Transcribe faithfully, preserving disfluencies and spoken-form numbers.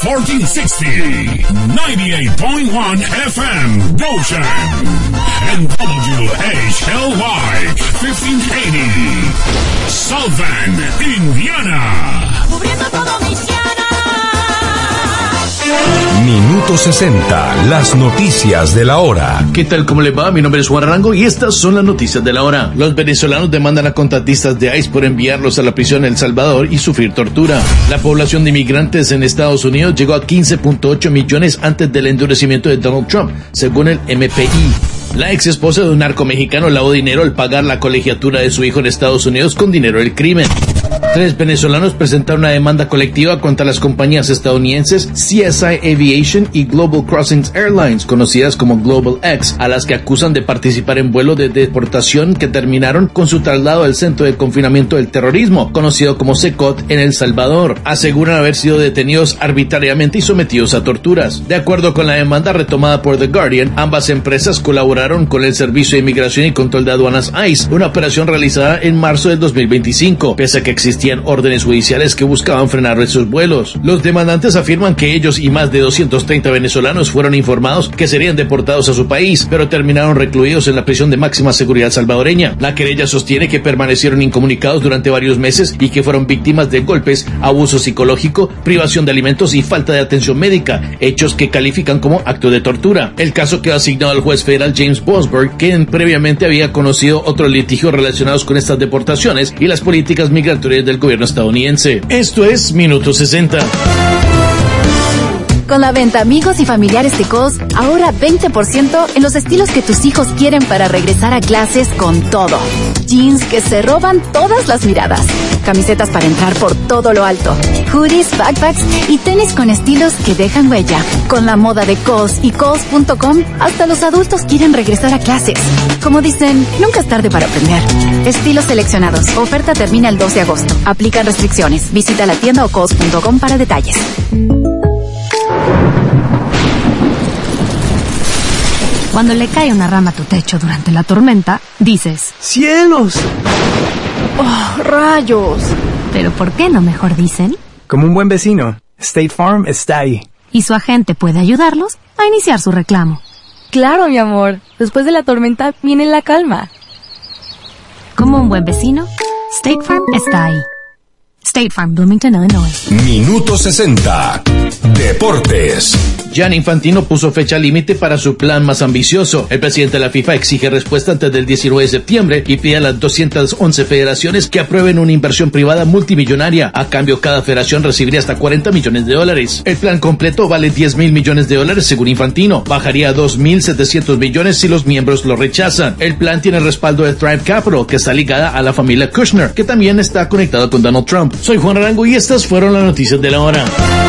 fourteen sixty, ninety-eight point one F M, Goshen, and W H L Y, fifteen eighty, South Bend, Indiana. Cubriendo todo Indiana. Minuto sesenta, las noticias de la hora. ¿Qué tal? ¿Cómo le va? Mi nombre es Juan Arango y estas son las noticias de la hora. Los venezolanos demandan a contratistas de ICE por enviarlos a la prisión en El Salvador y sufrir tortura. La población de inmigrantes en Estados Unidos llegó a quince punto ocho millones antes del endurecimiento de Donald Trump, según el M P I. La ex esposa de un narco mexicano lavó dinero al pagar la colegiatura de su hijo en Estados Unidos con dinero del crimen. Tres venezolanos presentaron una demanda colectiva contra las compañías estadounidenses C S I Aviation y Global Crossings Airlines, conocidas como Global X, a las que acusan de participar en vuelos de deportación que terminaron con su traslado al Centro de Confinamiento del Terrorismo, conocido como SECOT, en El Salvador. Aseguran haber sido detenidos arbitrariamente y sometidos a torturas. De acuerdo con la demanda retomada por The Guardian, ambas empresas colaboraron con el Servicio de Inmigración y Control de Aduanas ICE, una operación realizada en marzo del dos mil veinticinco, pese a que existían órdenes judiciales que buscaban frenar esos vuelos. Los demandantes afirman que ellos y más de doscientos treinta venezolanos fueron informados que serían deportados a su país, pero terminaron recluidos en la prisión de máxima seguridad salvadoreña. La querella sostiene que permanecieron incomunicados durante varios meses y que fueron víctimas de golpes, abuso psicológico, privación de alimentos y falta de atención médica, hechos que califican como acto de tortura. El caso quedó asignado al juez federal James Bosberg, quien previamente había conocido otros litigios relacionados con estas deportaciones y las políticas migratorias del gobierno estadounidense. Esto es Minuto sesenta. Con la venta Amigos y Familiares de Kohl's, ahora veinte por ciento en los estilos que tus hijos quieren para regresar a clases con todo. Jeans que se roban todas las miradas. Camisetas para entrar por todo lo alto. Hoodies, backpacks y tenis con estilos que dejan huella. Con la moda de Kohl's y Kohl's punto com, hasta los adultos quieren regresar a clases. Como dicen, nunca es tarde para aprender. Estilos seleccionados. Oferta termina el dos de agosto. Aplican restricciones. Visita la tienda o Kohl's punto com para detalles. Cuando le cae una rama a tu techo durante la tormenta, dices ¡cielos! ¡Oh, rayos! Pero ¿por qué no mejor dicen? Como un buen vecino, State Farm está ahí. Y su agente puede ayudarlos a iniciar su reclamo. Claro, mi amor. Después de la tormenta viene la calma. Como un buen vecino, State Farm está ahí. State Farm, Bloomington, Illinois. Minuto sesenta. Deportes. Gianni Infantino puso fecha límite para su plan más ambicioso. El presidente de la FIFA exige respuesta antes del diecinueve de septiembre y pide a las doscientas once federaciones que aprueben una inversión privada multimillonaria. A cambio, cada federación recibiría hasta cuarenta millones de dólares. El plan completo vale diez mil millones de dólares según Infantino. Bajaría a dos mil setecientos millones si los miembros lo rechazan. El plan tiene el respaldo de Thrive Capital, que está ligada a la familia Kushner, que también está conectada con Donald Trump. Soy Juan Arango y estas fueron las noticias de la hora.